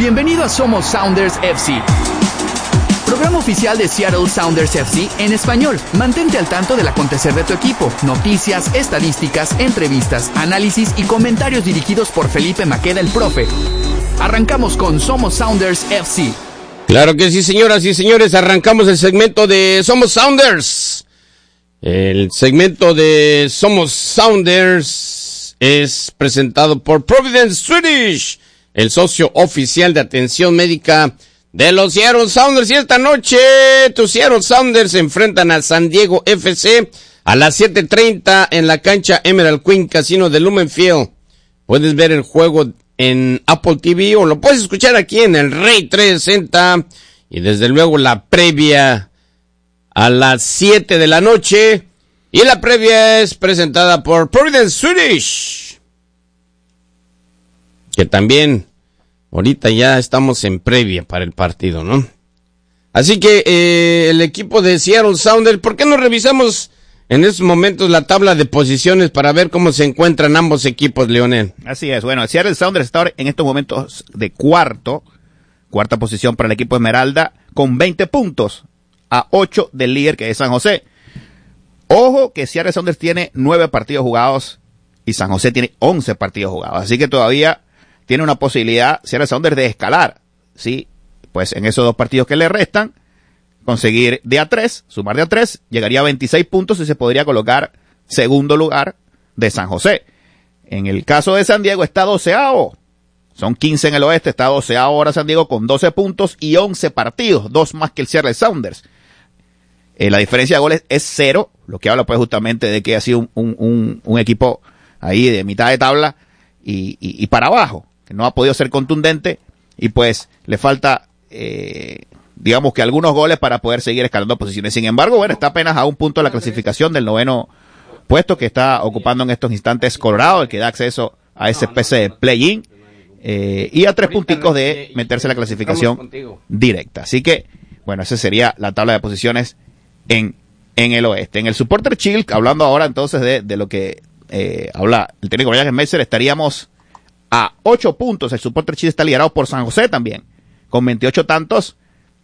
Bienvenido a Somos Sounders FC, programa oficial de Seattle Sounders FC en español. Mantente al tanto del acontecer de tu equipo, noticias, estadísticas, entrevistas, análisis y comentarios dirigidos por Felipe Maqueda, el profe. Arrancamos con Somos Sounders FC. Claro que sí, señoras y señores, arrancamos el segmento de Somos Sounders. El segmento de Somos Sounders es presentado por Providence Swedish, el socio oficial de atención médica de los Seattle Sounders. Y esta noche, tus Seattle Sounders se enfrentan al San Diego FC a las 7:30 en la cancha Emerald Queen Casino de Lumen Field. Puedes ver el juego en Apple TV o lo puedes escuchar aquí en el Rey 360. Y desde luego la previa a las 7 de la noche. Y la previa es presentada por Providence Swedish, que también ahorita ya estamos en previa para el partido, ¿no? Así que el equipo de Seattle Sounders, ¿por qué no revisamos en estos momentos la tabla de posiciones para ver cómo se encuentran ambos equipos, Leonel? Así es, bueno, Seattle Sounders está en estos momentos de cuarta posición para el equipo Esmeralda, con 20 puntos, a 8 del líder que es San José. Ojo que Seattle Sounders tiene 9 partidos jugados y San José tiene 11 partidos jugados, así que todavía tiene una posibilidad Seattle Sounders de escalar, ¿sí? Pues en esos 2 partidos que le restan, conseguir de a 3, sumar de a 3, llegaría a 26 puntos y se podría colocar segundo lugar de San José. En el caso de San Diego está 12avo, son 15 en el oeste, está 12avo ahora San Diego con 12 puntos y 11 partidos, 2 más que el Seattle Sounders. La diferencia de goles es 0, lo que habla pues justamente de que ha sido un equipo ahí de mitad de tabla y para abajo, que no ha podido ser contundente y pues le falta, digamos que algunos goles para poder seguir escalando posiciones. Sin embargo, bueno, está apenas a un punto de la clasificación del 9º puesto que está ocupando en estos instantes Colorado, el que da acceso a ese especie de play-in, y a 3 punticos de meterse en la clasificación directa. Así que, bueno, esa sería la tabla de posiciones en el oeste. En el Supporter Shield, hablando ahora entonces de lo que habla el técnico Brian Schmetzer, estaríamos a 8 puntos. El Supporter Shield está liderado por San José también, con 28 tantos,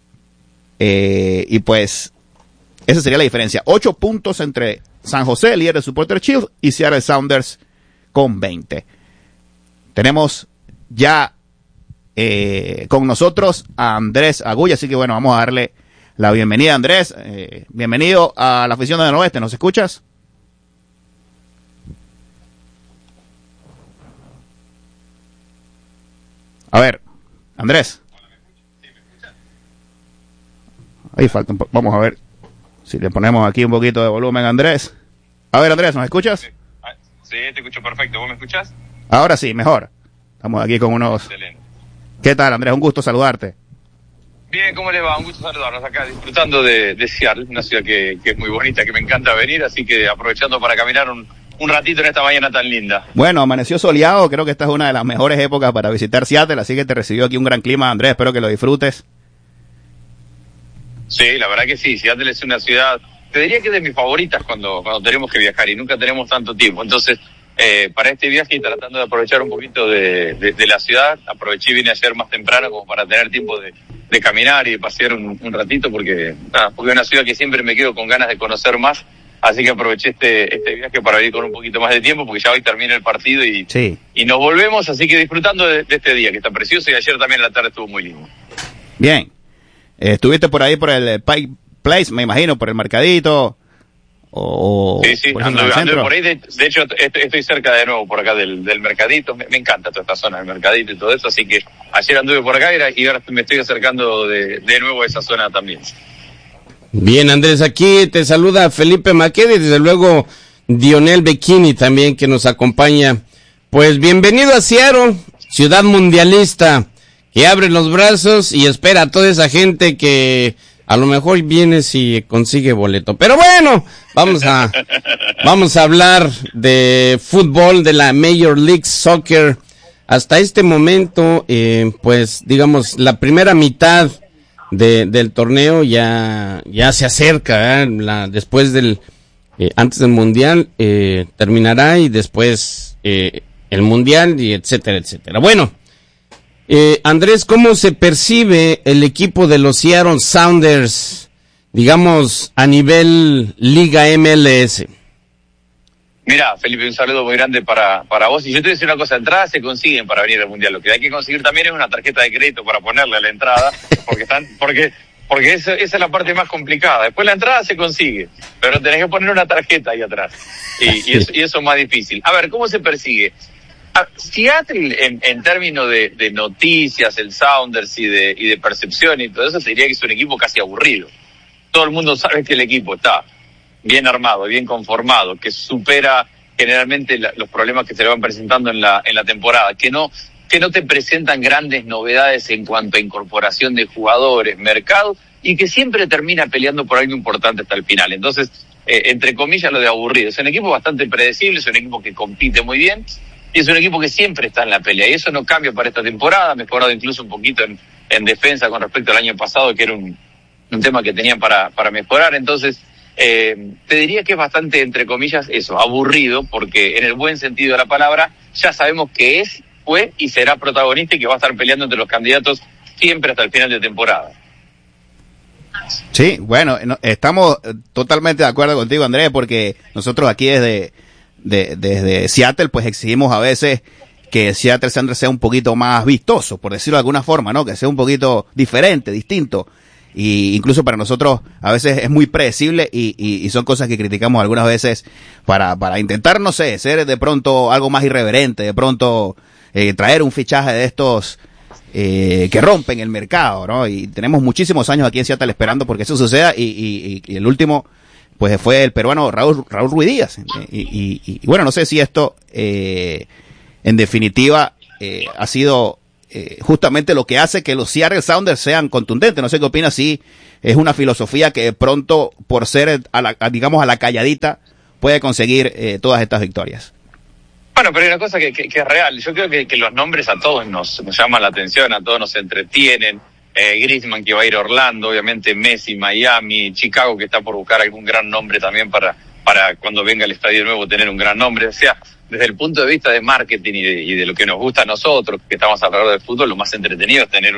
y pues esa sería la diferencia, 8 puntos entre San José, el líder del Supporter Shield, y Seattle Sounders con 20. Tenemos ya con nosotros a Andrés Agulla, así que bueno, vamos a darle la bienvenida, Andrés. Bienvenido a la afición del oeste, ¿nos escuchas? A ver, Andrés. Ahí falta un poco. Vamos a ver si le ponemos aquí un poquito de volumen a Andrés. A ver, Andrés, ¿nos escuchas? Sí, te escucho perfecto. ¿Vos me escuchás? Ahora sí, mejor. Estamos aquí con unos... Excelente. ¿Qué tal, Andrés? Un gusto saludarte. Bien, ¿cómo les va? Un gusto saludarnos acá, disfrutando de Seattle, una ciudad que es muy bonita, que me encanta venir, así que aprovechando para caminar un ratito en esta mañana tan linda. Bueno, amaneció soleado, creo que esta es una de las mejores épocas para visitar Seattle, así que te recibió aquí un gran clima, Andrés, espero que lo disfrutes. Sí, la verdad que sí, Seattle es una ciudad, te diría que es de mis favoritas cuando tenemos que viajar y nunca tenemos tanto tiempo, entonces para este viaje y tratando de aprovechar un poquito de la ciudad, aproveché y vine ayer más temprano como para tener tiempo de caminar y de pasear un ratito porque es una ciudad que siempre me quedo con ganas de conocer más. Así que aproveché este viaje para venir con un poquito más de tiempo, porque ya hoy termina el partido y nos volvemos, así que disfrutando de este día, que está precioso, y ayer también en la tarde estuvo muy lindo. Bien. ¿Estuviste por ahí por el Pike Place, me imagino, por el mercadito? Sí, anduve por ahí, de hecho estoy cerca de nuevo por acá del mercadito, me encanta toda esta zona del mercadito y todo eso, así que ayer anduve por acá y ahora me estoy acercando de nuevo a esa zona también. Bien, Andrés, aquí te saluda Felipe Maqueda y desde luego Dionel Becchini también que nos acompaña. Pues bienvenido a Seattle, ciudad mundialista, que abre los brazos y espera a toda esa gente que a lo mejor viene si consigue boleto. Pero bueno, vamos a hablar de fútbol, de la Major League Soccer. Hasta este momento, pues digamos, la primera mitad del torneo ya se acerca, después antes del mundial terminará y después el mundial y etcétera. Bueno, Andrés, ¿cómo se percibe el equipo de los Seattle Sounders, digamos, a nivel Liga MLS? Mira, Felipe, un saludo muy grande para vos. Y yo te voy a decir una cosa, entradas se consiguen para venir al Mundial. Lo que hay que conseguir también es una tarjeta de crédito para ponerle a la entrada, porque esa es la parte más complicada. Después la entrada se consigue, pero tenés que poner una tarjeta ahí atrás. Y eso es más difícil. A ver, ¿cómo se persigue? Seattle, en términos de noticias, el Sounders y de percepción y todo eso, se diría que es un equipo casi aburrido. Todo el mundo sabe que el equipo está bien armado, bien conformado, que supera generalmente los problemas que se le van presentando en la temporada, que no te presentan grandes novedades en cuanto a incorporación de jugadores, mercado, y que siempre termina peleando por algo importante hasta el final. Entonces, entre comillas, lo de aburrido. Es un equipo bastante predecible, es un equipo que compite muy bien, y es un equipo que siempre está en la pelea, y eso no cambia para esta temporada. Ha mejorado incluso un poquito en defensa con respecto al año pasado, que era un tema que tenían para mejorar. Entonces, te diría que es bastante, entre comillas, eso, aburrido, porque en el buen sentido de la palabra, ya sabemos que fue y será protagonista y que va a estar peleando entre los candidatos siempre hasta el final de temporada. Sí, bueno, estamos totalmente de acuerdo contigo, Andrés, porque nosotros aquí desde Seattle, pues exigimos a veces que Seattle Sounders sea un poquito más vistoso, por decirlo de alguna forma, ¿no? Que sea un poquito diferente, distinto. Y incluso para nosotros a veces es muy predecible y son cosas que criticamos algunas veces para intentar, no sé, ser de pronto algo más irreverente, de pronto traer un fichaje de estos que rompen el mercado, ¿no? Y tenemos muchísimos años aquí en Seattle esperando porque eso suceda y el último pues fue el peruano Raúl Ruiz Díaz. Y bueno, no sé si esto en definitiva ha sido justamente lo que hace que los Seattle Sounders sean contundentes. No sé qué opinas, si es una filosofía que de pronto, por ser digamos a la calladita, puede conseguir todas estas victorias. Bueno, pero hay una cosa que es real. Yo creo que los nombres a todos nos llaman la atención, a todos nos entretienen. Griezmann, que va a ir a Orlando, obviamente Messi, Miami, Chicago, que está por buscar algún gran nombre también para cuando venga el estadio nuevo tener un gran nombre. O sea, desde el punto de vista de marketing y de lo que nos gusta a nosotros, que estamos alrededor del fútbol, lo más entretenido es tener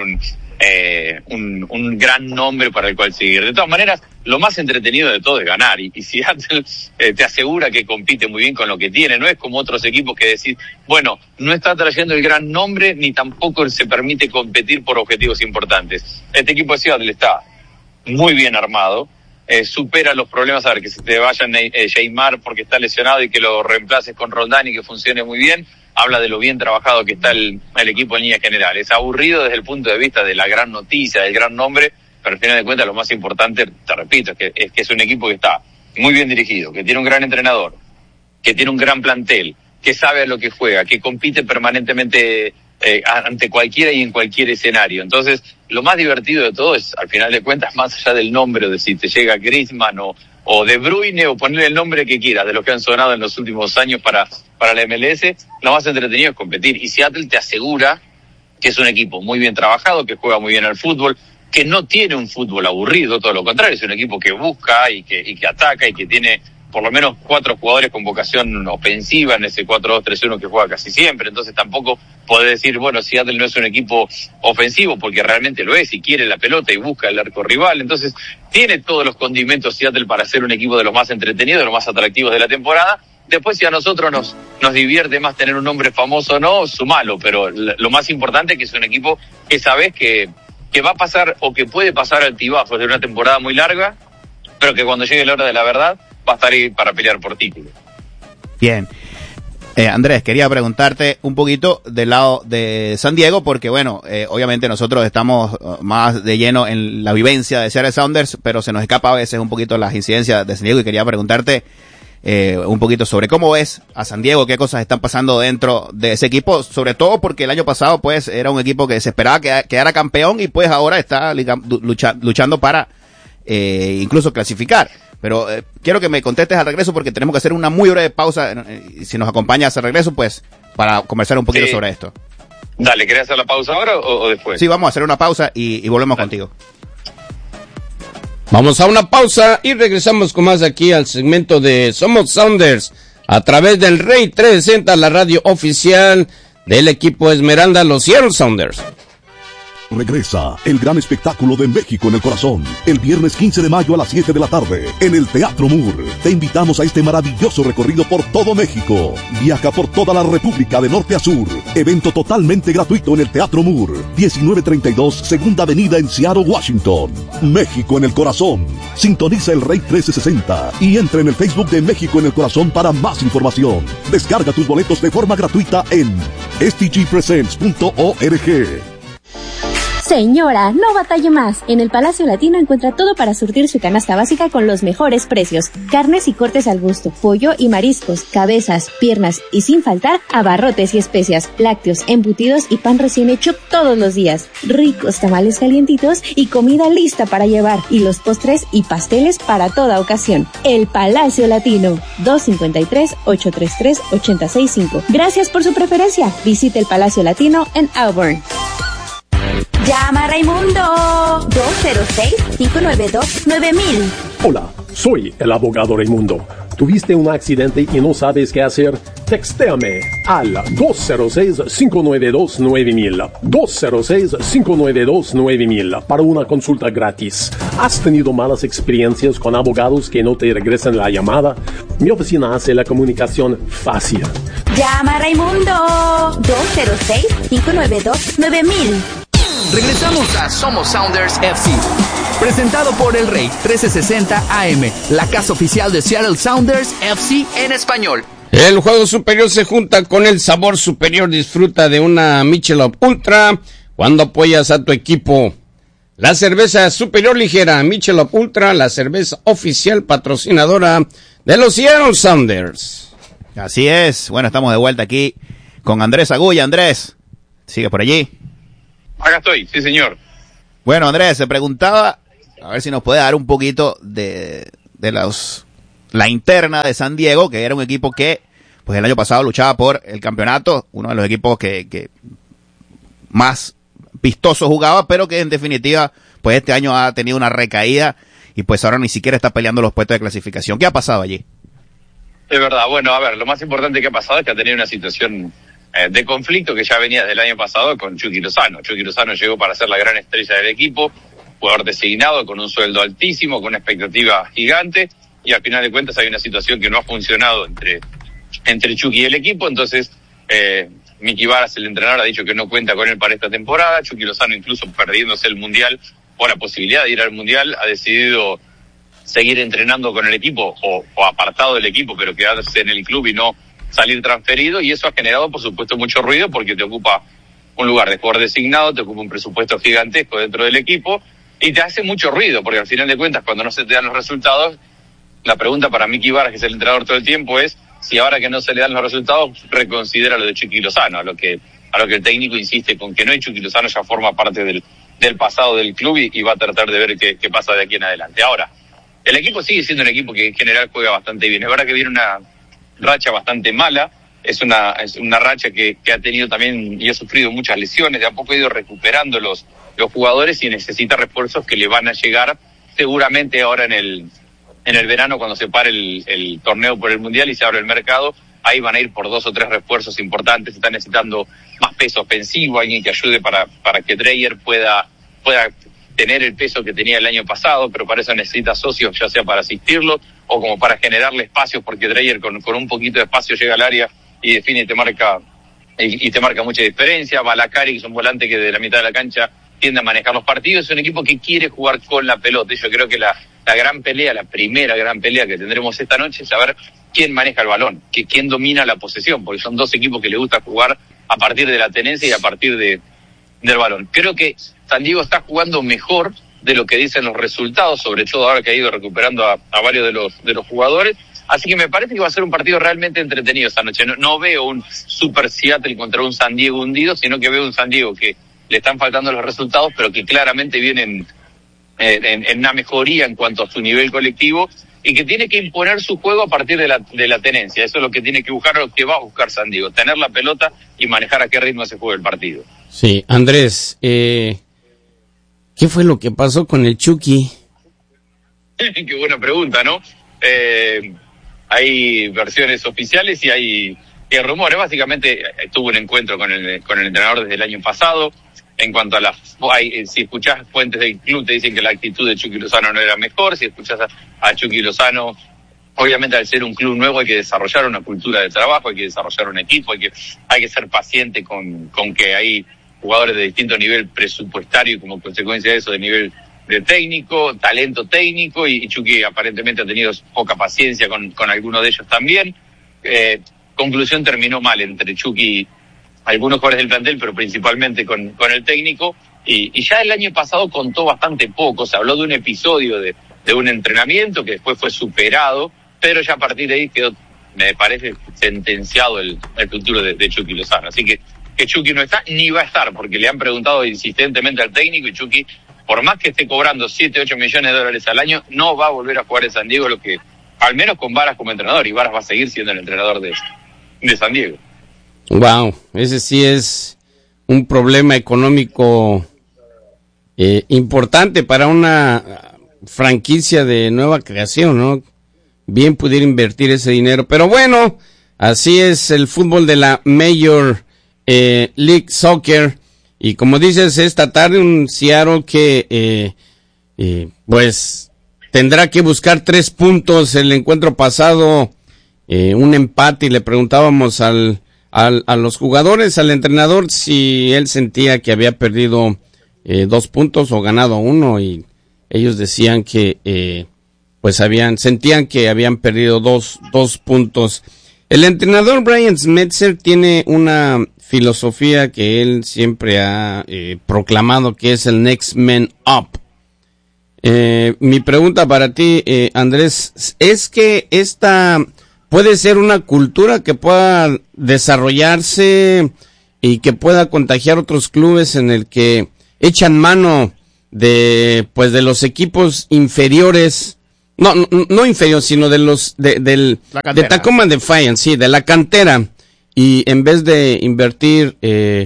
un gran nombre para el cual seguir. De todas maneras, lo más entretenido de todo es ganar, y Seattle te asegura que compite muy bien con lo que tiene. No es como otros equipos que decís, bueno, no está trayendo el gran nombre, ni tampoco se permite competir por objetivos importantes. Este equipo de Seattle está muy bien armado, supera los problemas, a ver, que se te vaya Neymar porque está lesionado y que lo reemplaces con Roldán y que funcione muy bien. Habla de lo bien trabajado que está el equipo en líneas generales. Aburrido desde el punto de vista de la gran noticia, del gran nombre, pero al final de cuentas lo más importante, te repito, es que es un equipo que está muy bien dirigido, que tiene un gran entrenador, que tiene un gran plantel, que sabe a lo que juega, que compite permanentemente ante cualquiera y en cualquier escenario. Entonces, lo más divertido de todo es, al final de cuentas, más allá del nombre, o de si te llega Griezmann o De Bruyne, o ponerle el nombre que quieras, de los que han sonado en los últimos años para la MLS, lo más entretenido es competir. Y Seattle te asegura que es un equipo muy bien trabajado, que juega muy bien al fútbol, que no tiene un fútbol aburrido, todo lo contrario, es un equipo que busca y que ataca y que tiene por lo menos 4 jugadores con vocación ofensiva en ese 4-2-3-1 que juega casi siempre. Entonces tampoco podés decir, bueno, Seattle no es un equipo ofensivo, porque realmente lo es y quiere la pelota y busca el arco rival. Entonces tiene todos los condimentos Seattle para ser un equipo de los más entretenidos, de los más atractivos de la temporada. Después, si a nosotros nos divierte más tener un nombre famoso o no, sumalo, pero lo más importante es que es un equipo que sabés que va a pasar o que puede pasar altibajos de una temporada muy larga, pero que cuando llegue la hora de la verdad va a estar ahí para pelear por título. Bien. Andrés, quería preguntarte un poquito del lado de San Diego, porque bueno, obviamente nosotros estamos más de lleno en la vivencia de Seattle Sounders, pero se nos escapa a veces un poquito las incidencias de San Diego, y quería preguntarte un poquito sobre cómo ves a San Diego, qué cosas están pasando dentro de ese equipo, sobre todo porque el año pasado pues era un equipo que se esperaba que quedara campeón, y pues ahora está luchando para incluso clasificar. Pero quiero que me contestes al regreso, porque tenemos que hacer una muy breve pausa. Si nos acompañas al regreso, pues, para conversar un poquito sobre esto. Dale, ¿querés hacer la pausa ahora o después? Sí, vamos a hacer una pausa y volvemos contigo. Vamos a una pausa y regresamos con más aquí al segmento de Somos Sounders a través del Rey 360, la radio oficial del equipo Esmeralda, los Seattle Sounders. Regresa el gran espectáculo de México en el Corazón, el viernes 15 de mayo a las 7 de la tarde, en el Teatro Moore. Te invitamos a este maravilloso recorrido por todo México. Viaja por toda la República de norte a sur. Evento totalmente gratuito en el Teatro Moore, 1932 Segunda Avenida en Seattle, Washington. México en el Corazón. Sintoniza el Rey 1360 y entra en el Facebook de México en el Corazón para más información. Descarga tus boletos de forma gratuita en stgpresents.org. Señora, no batalle más. En el Palacio Latino encuentra todo para surtir su canasta básica con los mejores precios. Carnes y cortes al gusto, pollo y mariscos, cabezas, piernas y sin faltar abarrotes y especias, lácteos, embutidos y pan recién hecho todos los días. Ricos tamales calientitos y comida lista para llevar. Y los postres y pasteles para toda ocasión. El Palacio Latino, 253-833-865. Gracias por su preferencia. Visite el Palacio Latino en Auburn. Llama a Raimundo 206-592-9000. Hola, soy el abogado Raimundo. ¿Tuviste un accidente y no sabes qué hacer? Textéame al 206-592-9000. 206-592-9000 para una consulta gratis. ¿Has tenido malas experiencias con abogados que no te regresan la llamada? Mi oficina hace la comunicación fácil. Llama a Raimundo 206-592-9000. Regresamos a Somos Sounders FC, presentado por el Rey 1360 AM, la casa oficial de Seattle Sounders FC en español. El juego superior se junta con el sabor superior. Disfruta de una Michelob Ultra cuando apoyas a tu equipo. La cerveza superior ligera Michelob Ultra, la cerveza oficial patrocinadora de los Seattle Sounders. Así es. Bueno, estamos de vuelta aquí con Andrés Agulla. Andrés, ¿sigue por allí? Acá estoy, sí señor. Bueno, Andrés, se preguntaba, a ver si nos puede dar un poquito de la interna de San Diego, que era un equipo que pues el año pasado luchaba por el campeonato, uno de los equipos que más vistoso jugaba, pero que en definitiva pues este año ha tenido una recaída y pues ahora ni siquiera está peleando los puestos de clasificación. ¿Qué ha pasado allí? Es verdad, bueno, a ver, lo más importante que ha pasado es que ha tenido una situación de conflicto que ya venía desde el año pasado con Chucky Lozano. Chucky Lozano llegó para ser la gran estrella del equipo, jugador designado con un sueldo altísimo, con una expectativa gigante, y al final de cuentas hay una situación que no ha funcionado entre Chucky y el equipo. Entonces Mickey Varas, el entrenador, ha dicho que no cuenta con él para esta temporada. Chucky Lozano, incluso perdiéndose el Mundial o la posibilidad de ir al Mundial, ha decidido seguir entrenando con el equipo o apartado del equipo, pero quedarse en el club y no salir transferido, y eso ha generado por supuesto mucho ruido porque te ocupa un lugar de jugador designado, te ocupa un presupuesto gigantesco dentro del equipo y te hace mucho ruido porque al final de cuentas cuando no se te dan los resultados, la pregunta para Mickey Varas, que es el entrenador todo el tiempo, es si ahora que no se le dan los resultados reconsidera lo de Chucky Lozano, a lo que el técnico insiste con que no, y Chucky Lozano ya forma parte del pasado del club y va a tratar de ver qué pasa de aquí en adelante. Ahora, el equipo sigue siendo un equipo que en general juega bastante bien. Es verdad que viene una racha bastante mala, es una racha que ha tenido también y ha sufrido muchas lesiones, de a poco ha ido recuperando los jugadores y necesita refuerzos que le van a llegar seguramente ahora en el verano cuando se pare el torneo por el Mundial y se abre el mercado. Ahí van a ir por 2 o 3 refuerzos importantes. Están necesitando más peso ofensivo, alguien que ayude para que Dreyer pueda tener el peso que tenía el año pasado, pero para eso necesita socios, ya sea para asistirlo o como para generarle espacios, porque Dreyer con un poquito de espacio llega al área y define y te marca mucha diferencia. Balakari, que es un volante que de la mitad de la cancha tiende a manejar los partidos. Es un equipo que quiere jugar con la pelota. Y yo creo que la gran pelea, la primera gran pelea que tendremos esta noche es saber quién maneja el balón, quién domina la posesión, porque son dos equipos que les gusta jugar a partir de la tenencia y a partir del balón. Creo que San Diego está jugando mejor de lo que dicen los resultados, sobre todo ahora que ha ido recuperando a varios de los jugadores. Así que me parece que va a ser un partido realmente entretenido esta noche. No veo un Super Seattle contra un San Diego hundido, sino que veo un San Diego que le están faltando los resultados, pero que claramente vienen en una mejoría en cuanto a su nivel colectivo y que tiene que imponer su juego a partir de la tenencia. Eso es lo que tiene que buscar, lo que va a buscar San Diego, tener la pelota y manejar a qué ritmo se juega el partido. Sí, Andrés, ¿qué fue lo que pasó con el Chucky? Qué buena pregunta, ¿no? Hay versiones oficiales y hay rumores. Básicamente tuvo un encuentro con el entrenador desde el año pasado. En cuanto a si escuchás fuentes del club te dicen que la actitud de Chucky Lozano no era mejor. Si escuchás a Chucky Lozano, obviamente al ser un club nuevo hay que desarrollar una cultura de trabajo, hay que desarrollar un equipo, hay que ser paciente con que hay jugadores de distinto nivel presupuestario y como consecuencia de eso de nivel de técnico, talento técnico, y Chucky aparentemente ha tenido poca paciencia con algunos de ellos también. Conclusión, terminó mal entre Chucky, algunos jugadores del plantel, pero principalmente con el técnico, y ya el año pasado contó bastante poco. Se habló de un episodio de un entrenamiento que después fue superado, pero ya a partir de ahí quedó, me parece, sentenciado el futuro de Chucky Lozano. Así que Chucky no está ni va a estar, porque le han preguntado insistentemente al técnico, y Chucky, por más que esté cobrando 7-8 millones de dólares al año, no va a volver a jugar en San Diego, lo que, al menos con Varas como entrenador, y Varas va a seguir siendo el entrenador de San Diego. Wow, ese sí es un problema económico importante para una franquicia de nueva creación, ¿no? Bien pudiera invertir ese dinero, pero bueno, así es el fútbol de la Major League Soccer. Y como dices, esta tarde un Seattle que pues tendrá que buscar 3 puntos. El encuentro pasado un empate, y le preguntábamos a los jugadores, al entrenador, si él sentía que había perdido 2 puntos o ganado 1, y ellos decían que pues sentían que habían perdido 2 puntos. El entrenador Brian Schmetzer tiene una filosofía que él siempre ha proclamado, que es el Next Man Up. Mi pregunta para ti, Andrés, es que esta puede ser una cultura que pueda desarrollarse y que pueda contagiar otros clubes en el que echan mano de los equipos inferiores, no inferiores, sino de Tacoma Defiance, sí, de la cantera, y en vez de invertir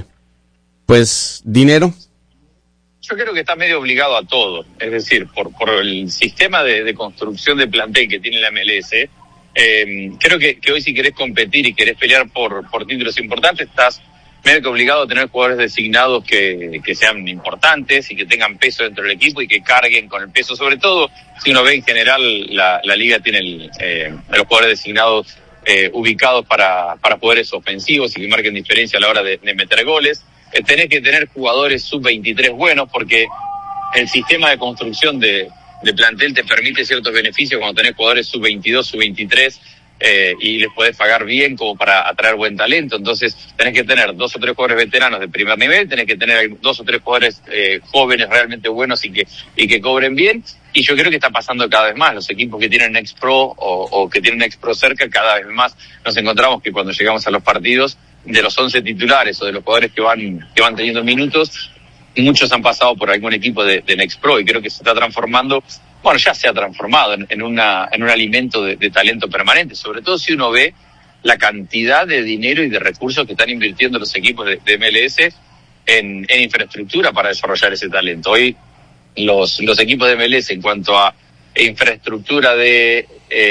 dinero. Yo creo que está medio obligado a todo, es decir, por el sistema de construcción de plantel que tiene la MLS. Creo que hoy, si querés competir y querés pelear por títulos importantes, estás medio que obligado a tener jugadores designados que sean importantes y que tengan peso dentro del equipo y que carguen con el peso. Sobre todo, si uno ve en general, la liga tiene los jugadores designados ubicados para poderes ofensivos y que marquen diferencia a la hora de meter goles. Tenés que tener jugadores sub-23 buenos, porque el sistema de construcción de plantel te permite ciertos beneficios cuando tenés jugadores sub-22, sub-23, y les podés pagar bien como para atraer buen talento. Entonces tenés que tener 2 o 3 jugadores veteranos de primer nivel, tenés que tener 2 o 3 jugadores jóvenes realmente buenos y que cobren bien. Y yo creo que está pasando cada vez más. Los equipos que tienen Next Pro o que tienen Next Pro cerca, cada vez más nos encontramos que cuando llegamos a los partidos, de los 11 titulares o de los jugadores que van teniendo minutos, muchos han pasado por algún equipo de Next Pro, y creo que se está transformando, bueno, ya se ha transformado en un alimento de talento permanente, sobre todo si uno ve la cantidad de dinero y de recursos que están invirtiendo los equipos de MLS en infraestructura para desarrollar ese talento. Hoy los equipos de MLS, en cuanto a infraestructura de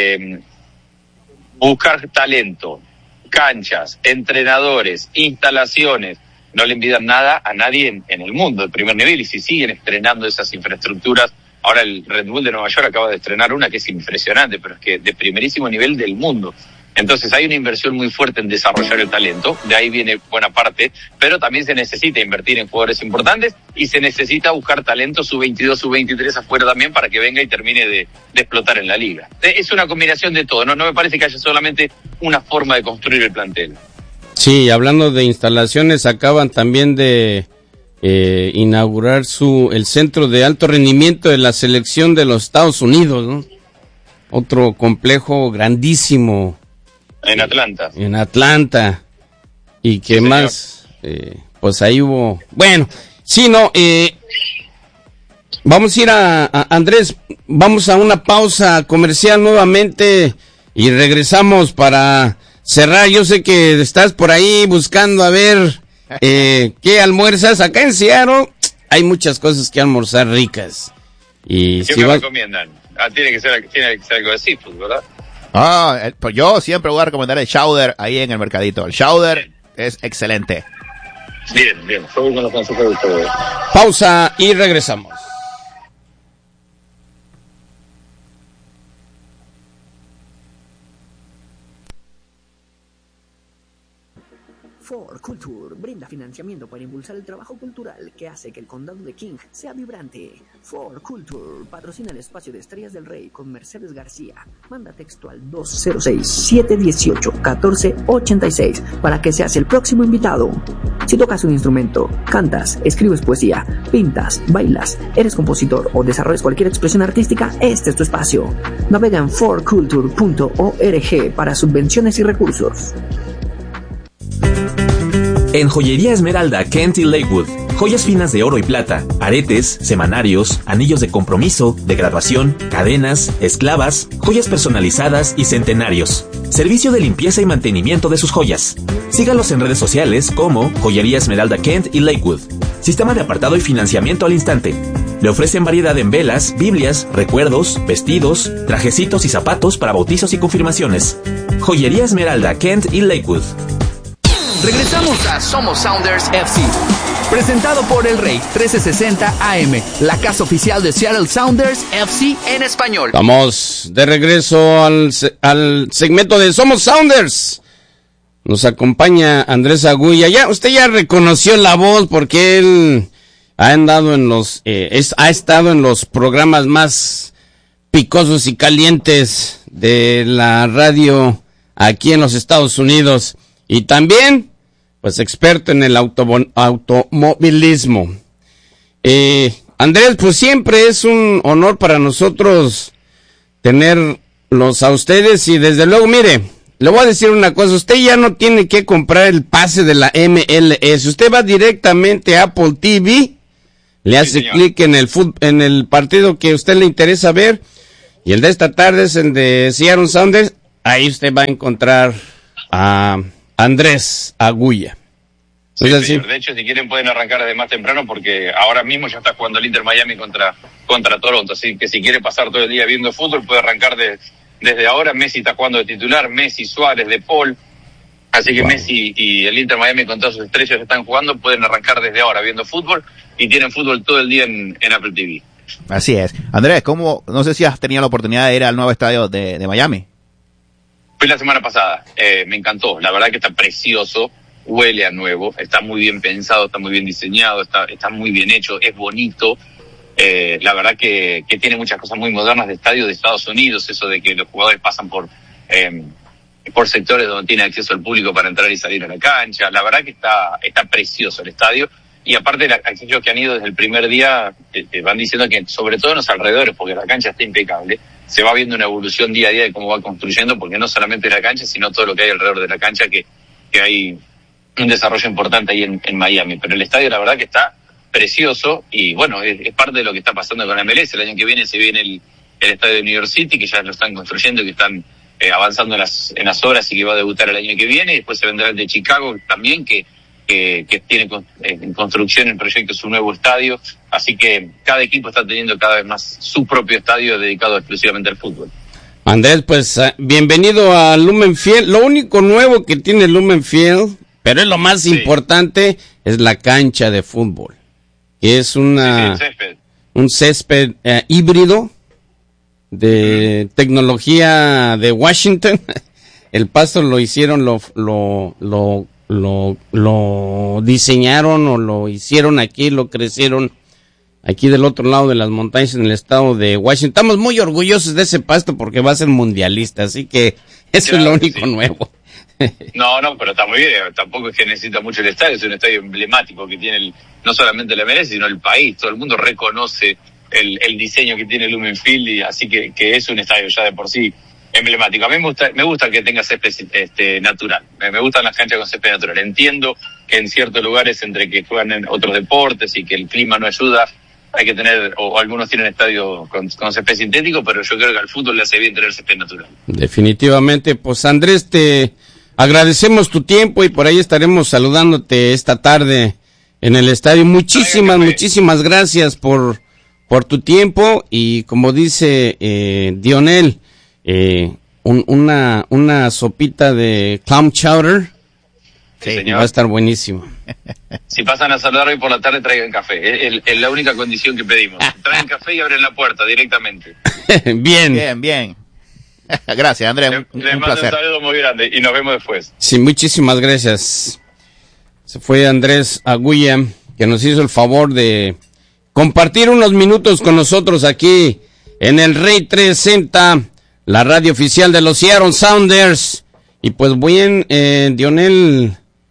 buscar talento, canchas, entrenadores, instalaciones, no le envidian nada a nadie en el mundo de primer nivel, y si siguen estrenando esas infraestructuras. Ahora el Red Bull de Nueva York acaba de estrenar una que es impresionante, pero es que de primerísimo nivel del mundo. Entonces hay una inversión muy fuerte en desarrollar el talento, de ahí viene buena parte, pero también se necesita invertir en jugadores importantes y se necesita buscar talento sub-22, sub-23 afuera también para que venga y termine de explotar en la liga. Es una combinación de todo, no me parece que haya solamente una forma de construir el plantel. Sí, hablando de instalaciones, acaban también de inaugurar el centro de alto rendimiento de la selección de los Estados Unidos, ¿no? Otro complejo grandísimo. En Atlanta. En Atlanta. Y que más, pues ahí hubo... Bueno, sí, no, vamos a ir a Andrés, vamos a una pausa comercial nuevamente y regresamos para cerrar. Yo sé que estás por ahí buscando a ver qué almuerzas. Acá en Seattle hay muchas cosas que almorzar ricas. Y ¿qué me recomiendan? Tiene que ser algo de seafood, ¿verdad? Pues yo siempre voy a recomendar el chowder ahí en el mercadito. El chowder es excelente. Bien, fue con los consejos de ustedes. Pausa y regresamos. Ford Culture brinda financiamiento para impulsar el trabajo cultural que hace que el condado de King sea vibrante. Ford Culture patrocina el espacio de Estrellas del Rey con Mercedes García. Manda texto al 206-718-1486 para que seas el próximo invitado. Si tocas un instrumento, cantas, escribes poesía, pintas, bailas, eres compositor o desarrollas cualquier expresión artística, este es tu espacio. Navega en fordculture.org para subvenciones y recursos. En Joyería Esmeralda, Kent y Lakewood, joyas finas de oro y plata, aretes, semanarios, anillos de compromiso, de graduación, cadenas, esclavas, joyas personalizadas y centenarios. Servicio de limpieza y mantenimiento de sus joyas. Sígalos en redes sociales como Joyería Esmeralda Kent y Lakewood. Sistema de apartado y financiamiento al instante. Le ofrecen variedad en velas, biblias, recuerdos, vestidos, trajecitos y zapatos para bautizos y confirmaciones. Joyería Esmeralda Kent y Lakewood. Regresamos a Somos Sounders FC, presentado por El Rey 1360 AM, la casa oficial de Seattle Sounders FC en español. Vamos de regreso al segmento de Somos Sounders. Nos acompaña Andrés Agulla. Usted ya reconoció la voz porque él ha estado en los programas más picosos y calientes de la radio aquí en los Estados Unidos. Y también, pues, experto en el automovilismo. Andrés, pues siempre es un honor para nosotros tenerlos a ustedes. Y desde luego, mire, le voy a decir una cosa. Usted ya no tiene que comprar el pase de la MLS. Usted va directamente a Apple TV, le hace clic en el partido que a usted le interesa ver. Y el de esta tarde es el de Seattle Sounders. Ahí usted va a encontrar a Andrés Agulla. Sí, señor. De hecho, si quieren pueden arrancar desde más temprano porque ahora mismo ya está jugando el Inter Miami contra Toronto. Así que si quiere pasar todo el día viendo fútbol, puede arrancar desde ahora. Messi está jugando de titular, Messi, Suárez, De Paul. Así que Messi y el Inter Miami con todas sus estrellas están jugando, pueden arrancar desde ahora viendo fútbol y tienen fútbol todo el día en Apple TV. Así es. Andrés, no sé si has tenido la oportunidad de ir al nuevo estadio de Miami. Fui la semana pasada, me encantó, la verdad que está precioso, huele a nuevo, está muy bien pensado, está muy bien diseñado, está muy bien hecho, es bonito, la verdad que tiene muchas cosas muy modernas de estadio de Estados Unidos, eso de que los jugadores pasan por sectores donde tiene acceso al público para entrar y salir a la cancha, la verdad que está precioso el estadio, y aparte aquellos que han ido desde el primer día te van diciendo que sobre todo en los alrededores, porque la cancha está impecable, se va viendo una evolución día a día de cómo va construyendo, porque no solamente la cancha, sino todo lo que hay alrededor de la cancha, que hay un desarrollo importante ahí en Miami. Pero el estadio, la verdad que está precioso, y bueno, es parte de lo que está pasando con la MLS. El año que viene se viene el estadio de New York City, que ya lo están construyendo, que están avanzando en las obras y que va a debutar el año que viene, y después se vendrá el de Chicago también, que tiene en construcción el proyecto su nuevo estadio, así que cada equipo está teniendo cada vez más su propio estadio dedicado exclusivamente al fútbol. Andrés, pues bienvenido a Lumen Field. Lo único nuevo que tiene Lumen Field, pero es lo más importante, es la cancha de fútbol. Es un césped híbrido de tecnología de Washington. El pasto lo hicieron, lo diseñaron o lo hicieron aquí, lo crecieron aquí del otro lado de las montañas en el estado de Washington. Estamos muy orgullosos de ese pasto porque va a ser mundialista, así que eso es lo único nuevo. No, pero está muy bien, tampoco es que necesita mucho el estadio, es un estadio emblemático que tiene no solamente la MLS, sino el país, todo el mundo reconoce el diseño que tiene Lumen Field, y así que es un estadio ya de por sí emblemático. A mí me gusta que tenga césped natural. Me gustan las canchas con césped natural. Entiendo que en ciertos lugares, entre que juegan en otros deportes y que el clima no ayuda, hay que tener, o algunos tienen estadio con césped sintético, pero yo creo que al fútbol le hace bien tener césped natural. Definitivamente. Pues Andrés, te agradecemos tu tiempo y por ahí estaremos saludándote esta tarde en el estadio. Muchísimas gracias por tu tiempo, y como dice Dionel, una sopita de clam chowder Sí, Sí, señor. Va a estar buenísimo. Si pasan a saludar hoy por la tarde, traigan café. Es la única condición que pedimos. Traen café y abren la puerta directamente. Bien. Bien, bien. Gracias, Andrés. Les Un mando un placer. saludo muy grande y nos vemos después. Sí, muchísimas gracias. Se fue Andrés Agulla, que nos hizo el favor de compartir unos minutos con nosotros aquí en el Rey 360, la radio oficial de los Seattle Sounders. Y pues bien, Dionel,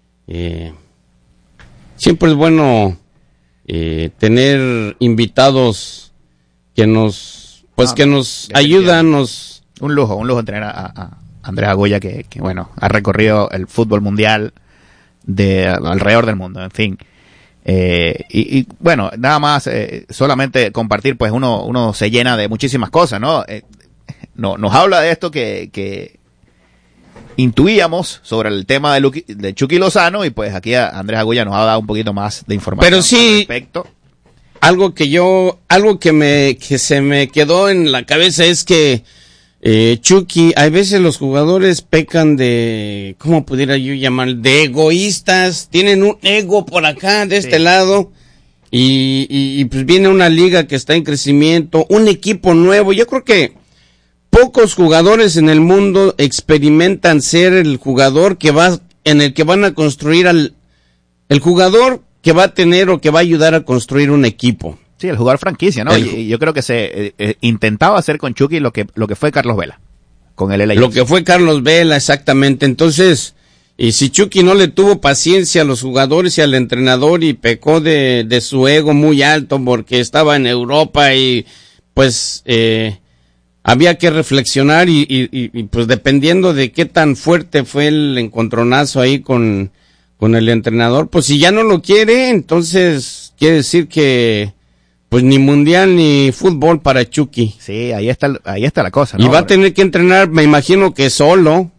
siempre es bueno tener invitados que nos, pues que nos ayudan, nos... Un lujo tener a Andrés Agulla que bueno, ha recorrido el fútbol mundial de alrededor del mundo, en fin. Y bueno, nada más, solamente compartir, pues uno se llena de muchísimas cosas, ¿no? Nos habla de esto que intuíamos sobre el tema de Chucky Lozano, y pues aquí Andrés Agulla nos ha dado un poquito más de información. Pero sí, al respecto. algo que se me quedó en la cabeza es que Chucky, a veces los jugadores pecan de, ¿cómo pudiera yo llamar? De egoístas, tienen un ego por acá, de este lado, y pues viene una liga que está en crecimiento, un equipo nuevo. Yo creo que pocos jugadores en el mundo experimentan ser el jugador en el que van a construir el jugador que va a tener o que va a ayudar a construir un equipo. Sí, el jugador franquicia, ¿no? Y yo creo que se intentaba hacer con Chucky lo que fue Carlos Vela, con el LA. Lo que fue Carlos Vela, exactamente. Entonces, y si Chucky no le tuvo paciencia a los jugadores y al entrenador y pecó de su ego muy alto porque estaba en Europa y pues había que reflexionar y pues dependiendo de qué tan fuerte fue el encontronazo ahí con el entrenador, pues si ya no lo quiere, entonces quiere decir que pues ni mundial ni fútbol para Chucky. Sí, ahí está la cosa, ¿no? Y va a tener que entrenar, me imagino que solo,